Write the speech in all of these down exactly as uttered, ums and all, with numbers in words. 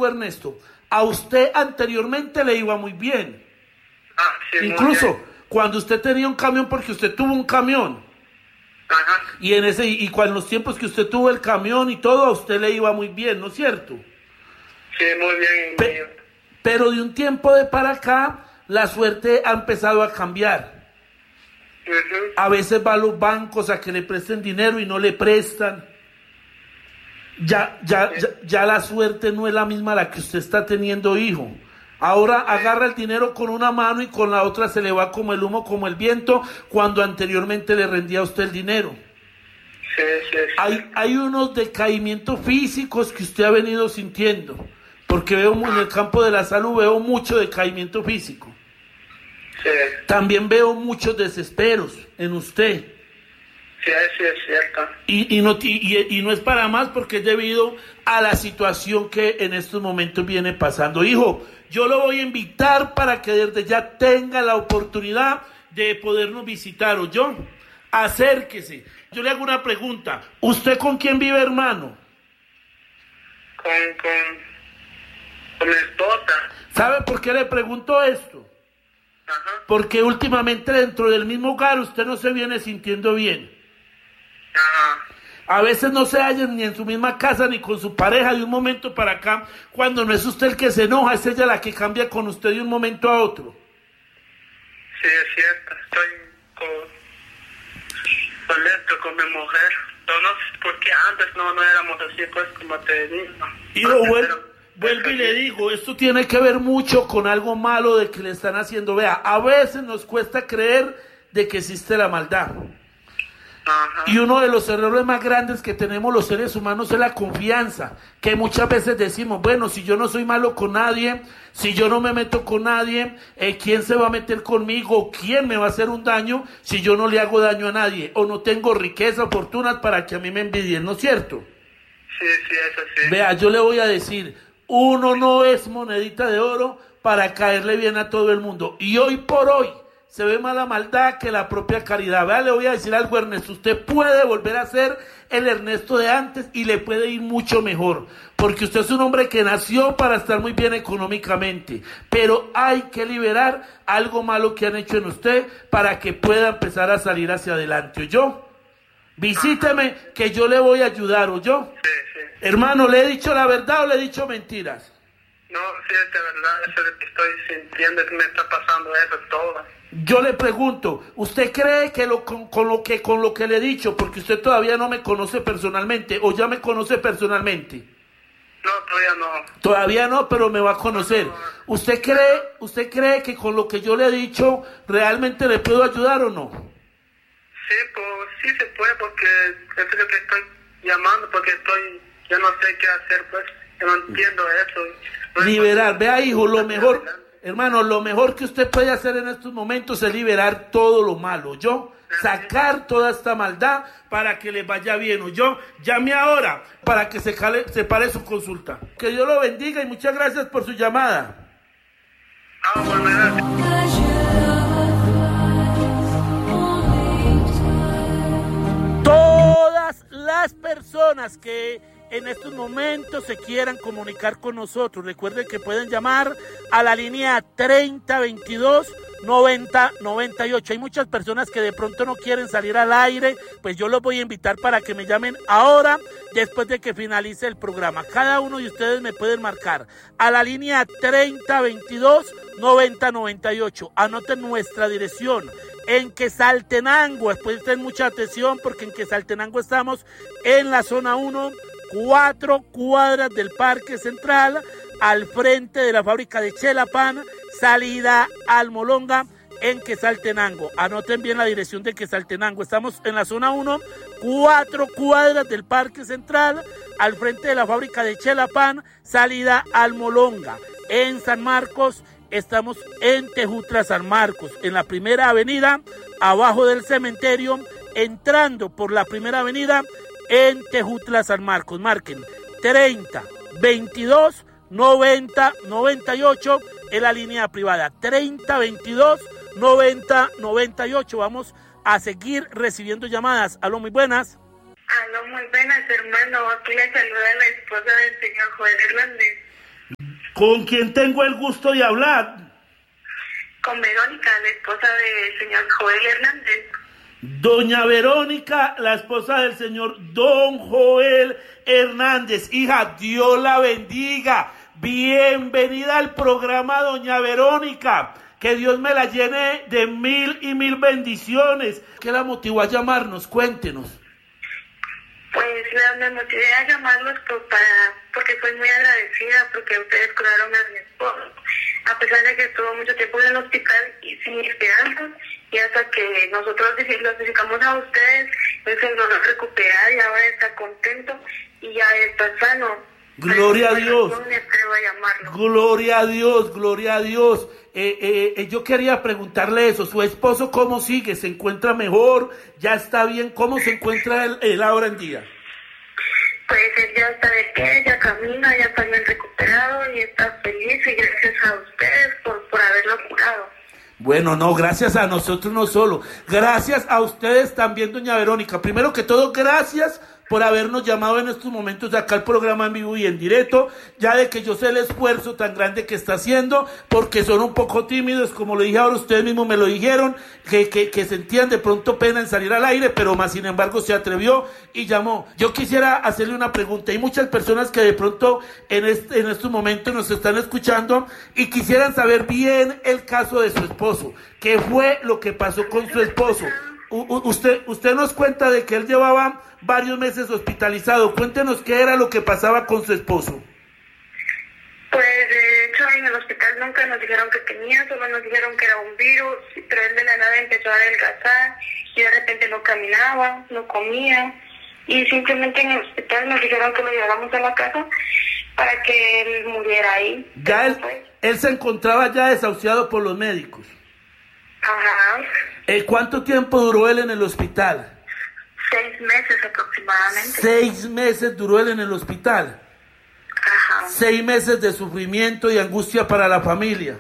algo, Ernesto. A usted anteriormente le iba muy bien. Ah, sí, Incluso muy bien. cuando usted tenía un camión, porque usted tuvo un camión. Ajá. Y en ese y cuando los tiempos que usted tuvo el camión y todo, a usted le iba muy bien, ¿no es cierto? Sí, muy bien. Pe- muy bien. pero de un tiempo de para acá, la suerte ha empezado a cambiar. Ujú. A veces va a los bancos a que le presten dinero y no le prestan. Ya, ya, ya, ya la suerte no es la misma la que usted está teniendo, hijo. Ahora agarra el dinero con una mano y con la otra se le va como el humo, como el viento, cuando anteriormente le rendía a usted el dinero. Sí, sí, sí. Hay, hay unos decaimientos físicos que usted ha venido sintiendo, porque veo muy- en el campo de la salud veo mucho decaimiento físico. Sí, También veo muchos desesperos en usted. sí, sí, es cierto. Y, y, no, y, y no es para más porque es debido a la situación que en estos momentos viene pasando. Hijo, yo lo voy a invitar para que desde ya tenga la oportunidad de podernos visitar, ¿o yo? Acérquese. Yo le hago una pregunta. ¿Usted con quién vive, hermano? Con, con, con mi esposa. ¿Sabe por qué le pregunto esto? Ajá. Porque últimamente dentro del mismo hogar usted no se viene sintiendo bien. Ajá. A veces no se hallan ni en su misma casa ni con su pareja de un momento para acá. Cuando no es usted el que se enoja, es ella la que cambia con usted de un momento a otro. Sí, es cierto. Estoy con, molesto con mi mujer. Pero no sé por qué antes no, no éramos así, pues, como te digo. Y lo Antes vuel- era- vuelvo y le digo, esto tiene que ver mucho con algo malo de que le están haciendo. Vea, a veces nos cuesta creer de que existe la maldad. Ajá. Y uno de los errores más grandes que tenemos los seres humanos es la confianza, que muchas veces decimos, bueno, si yo no soy malo con nadie, si yo no me meto con nadie, eh, ¿quién se va a meter conmigo? ¿Quién me va a hacer un daño si yo no le hago daño a nadie? O no tengo riqueza, fortunas para que a mí me envidien, ¿no es cierto? Sí, sí, eso sí. Vea, yo le voy a decir, uno no es monedita de oro para caerle bien a todo el mundo. Y hoy por hoy se ve más la maldad que la propia caridad. Vea, le voy a decir algo, Ernesto. Usted puede volver a ser el Ernesto de antes y le puede ir mucho mejor. Porque usted es un hombre que nació para estar muy bien económicamente. Pero hay que liberar algo malo que han hecho en usted para que pueda empezar a salir hacia adelante. ¿Oyó? Visíteme que yo le voy a ayudar, ¿oyó? Sí, sí. Hermano, ¿le he dicho la verdad o le he dicho mentiras? No, sí, es de verdad, eso es lo que estoy sintiendo, que me está pasando eso todo. Yo le pregunto, ¿usted cree que lo, con, con lo que con lo que le he dicho, porque usted todavía no me conoce personalmente, o ya me conoce personalmente? No, todavía no. Todavía no, pero me va a conocer. ¿Usted cree, usted cree que con lo que yo le he dicho realmente le puedo ayudar o no? Sí, pues sí se puede, porque eso es lo que estoy llamando, porque estoy, yo no sé qué hacer, pues, yo no entiendo eso. No Liberar, vea, hijo, lo mejor, Adelante. hermano, lo mejor que usted puede hacer en estos momentos es liberar todo lo malo, ¿yo? Sacar toda esta maldad para que le vaya bien, ¿o yo? Llame ahora para que se, cale, se pare su consulta. Que Dios lo bendiga y muchas gracias por su llamada. Ah, bueno, gracias. Todas las personas que en estos momentos se quieran comunicar con nosotros, recuerden que pueden llamar a la línea treinta veintidós noventa noventa y ocho. Hay muchas personas que de pronto no quieren salir al aire, pues yo los voy a invitar para que me llamen ahora, después de que finalice el programa. Cada uno de ustedes me pueden marcar a la línea treinta veintidós noventa noventa y ocho. Anoten nuestra dirección. En Quetzaltenango, después ten mucha atención porque en Quetzaltenango estamos en la zona uno, cuatro cuadras del Parque Central, al frente de la fábrica de Chelapan, salida Almolonga en Quetzaltenango. Anoten bien la dirección de Quetzaltenango. Estamos en la zona uno, cuatro cuadras del Parque Central, al frente de la fábrica de Chelapan, salida Almolonga. En San Marcos, estamos en Tejutla, San Marcos, en la primera avenida, abajo del cementerio, entrando por la primera avenida, en Tejutla, San Marcos. Marquen treinta veintidós noventa noventa y ocho en la línea privada. treinta veintidós noventa noventa y ocho. Vamos a seguir recibiendo llamadas. Aló, muy buenas. Aló, muy buenas, hermano. Aquí le saluda la esposa del señor Joel Hernández. ¿Con quién tengo el gusto de hablar? Con Verónica, la esposa del señor Joel Hernández. Doña Verónica, la esposa del señor Don Joel Hernández. Hija, Dios la bendiga. Bienvenida al programa, doña Verónica. Que Dios me la llene de mil y mil bendiciones. ¿Qué la motivó a llamarnos? Cuéntenos. Pues la, me motivé a llamarlos por, para, porque fui muy agradecida porque ustedes curaron a mi esposo. A pesar de que estuvo mucho tiempo en el hospital y sin esperanza, y hasta que nosotros los dedicamos a ustedes, él se logró recuperar y ahora está contento y ya está sano. Gloria a Dios. Me atrevo a llamarlo. Gloria a Dios, gloria a Dios. Eh, eh, eh, yo quería preguntarle eso. ¿Su esposo cómo sigue? ¿Se encuentra mejor? ¿Ya está bien? ¿Cómo se encuentra él, él ahora en día? Pues él ya está de pie, ya camina, ya está bien recuperado y está feliz y gracias a ustedes por, por haberlo curado. Bueno, no, gracias a nosotros no solo. Gracias a ustedes también, doña Verónica. Primero que todo, gracias por habernos llamado en estos momentos de acá al programa en vivo y en directo, ya de que yo sé el esfuerzo tan grande que está haciendo, porque son un poco tímidos, como lo dije ahora, ustedes mismos me lo dijeron, que, que, que sentían de pronto pena en salir al aire, pero más sin embargo se atrevió y llamó. Yo quisiera hacerle una pregunta. Hay muchas personas que de pronto en, este, en estos momentos nos están escuchando y quisieran saber bien el caso de su esposo. ¿Qué fue lo que pasó con su esposo? U- usted, usted nos cuenta de que él llevaba varios meses hospitalizado. Cuéntenos qué era lo que pasaba con su esposo. Pues de hecho en el hospital nunca nos dijeron que tenía, solo nos dijeron que era un virus, pero él de la nada empezó a adelgazar y de repente no caminaba, no comía y simplemente en el hospital nos dijeron que lo lleváramos a la casa para que él muriera ahí. Ya él, él se encontraba ya desahuciado por los médicos. Ajá. Eh, ¿Cuánto tiempo duró él en el hospital? Seis meses aproximadamente. Seis meses duró él en el hospital. Ajá. Seis meses de sufrimiento y angustia para la familia.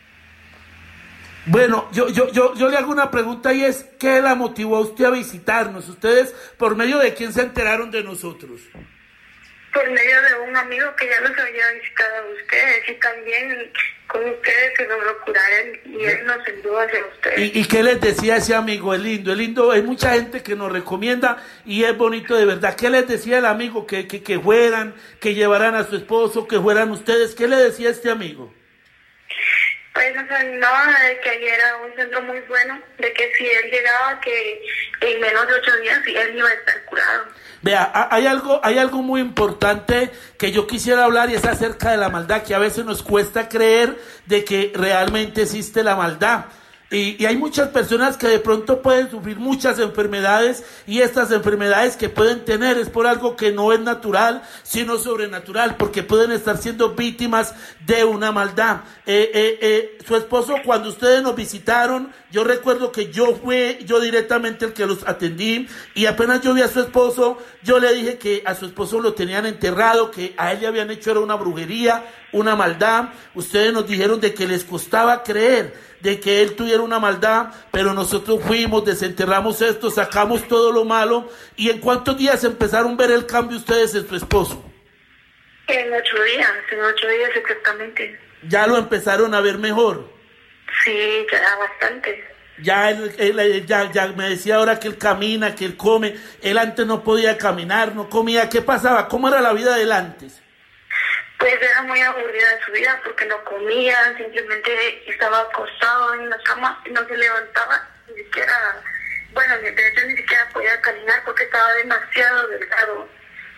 Bueno, yo, yo, yo, yo le hago una pregunta y es, ¿qué la motivó a usted a visitarnos? ¿Ustedes por medio de quién se enteraron de nosotros? Por medio de un amigo que ya nos había visitado a ustedes y también con ustedes se logró curar él y él nos envió hacia ustedes. ¿Y, ¿Y qué les decía ese amigo? Es lindo, es lindo, hay mucha gente que nos recomienda y es bonito de verdad. ¿Qué les decía el amigo? Que, que, que fueran, que llevaran a su esposo, que fueran ustedes. ¿Qué le decía este amigo? Pues nos animaba de que allí era un centro muy bueno, de que si él llegaba, que en menos de ocho días él iba a estar curado. Vea, hay algo, hay algo muy importante que yo quisiera hablar y es acerca de la maldad, que a veces nos cuesta creer de que realmente existe la maldad. Y, y hay muchas personas que de pronto pueden sufrir muchas enfermedades y estas enfermedades que pueden tener es por algo que no es natural, sino sobrenatural, porque pueden estar siendo víctimas de una maldad. Eh, eh, eh, su esposo, cuando ustedes nos visitaron, yo recuerdo que yo fui yo directamente el que los atendí y apenas yo vi a su esposo, yo le dije que a su esposo lo tenían enterrado, que a él le habían hecho era una brujería, una maldad. Ustedes nos dijeron de que les costaba creer de que él tuviera una maldad, pero nosotros fuimos, desenterramos esto, sacamos todo lo malo. ¿Y en cuántos días empezaron a ver el cambio ustedes en su esposo? En ocho días, en ocho días exactamente. ¿Ya lo empezaron a ver mejor? Sí, ya bastante. Ya él, él, él ya, ya me decía ahora que él camina, que él come. Él antes no podía caminar, no comía. ¿Qué pasaba? ¿Cómo era la vida de él antes? Pues era muy aburrida su vida porque no comía, simplemente estaba acostado en la cama, no se levantaba, ni siquiera, bueno, de hecho ni siquiera podía caminar porque estaba demasiado delgado.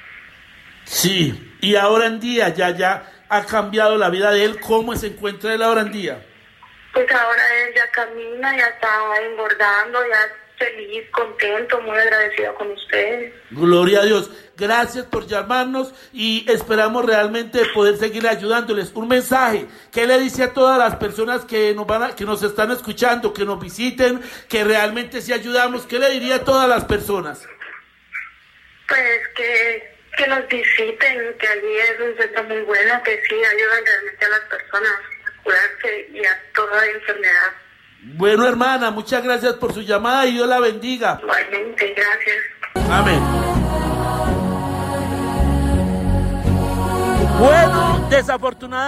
Sí, y ahora en día ya, ya ha cambiado la vida de él. ¿Cómo se encuentra él ahora en día? Pues ahora él ya camina, ya está engordando, ya feliz, contento, muy agradecido con ustedes. Gloria a Dios. Gracias por llamarnos y esperamos realmente poder seguir ayudándoles. Un mensaje, ¿qué le dice a todas las personas que nos van a, que nos están escuchando, que nos visiten, que realmente sí ayudamos? ¿Qué le diría a todas las personas? Pues que, que nos visiten, que allí es un centro muy bueno, que sí ayudan realmente a las personas a curarse y a toda enfermedad. Bueno, hermana, muchas gracias por su llamada y Dios la bendiga. Igualmente, gracias. Amén. Bueno, Desafortunadamente